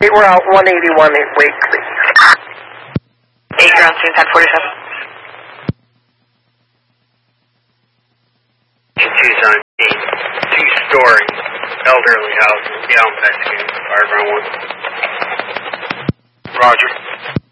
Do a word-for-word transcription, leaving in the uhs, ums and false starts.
We're out one eighty-one in Wake, please. eight ground scene, ten forty-seven. In Tucson, two-story elderly house. Yeah, I'm investigating. Fire ground one. Roger.